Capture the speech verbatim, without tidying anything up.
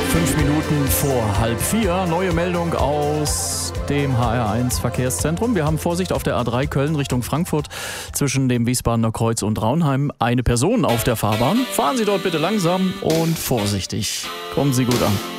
Fünf Minuten vor halb vier. Neue Meldung aus dem H R eins Verkehrszentrum. Wir haben Vorsicht auf der A drei Köln Richtung Frankfurt zwischen dem Wiesbadener Kreuz und Raunheim. Eine Person auf der Fahrbahn. Fahren Sie dort bitte langsam und vorsichtig. Kommen Sie gut an.